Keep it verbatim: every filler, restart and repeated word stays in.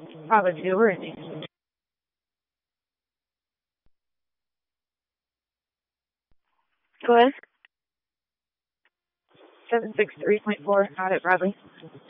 Bravo two, where is he? Go ahead. seven six three point four, got it, Bradley.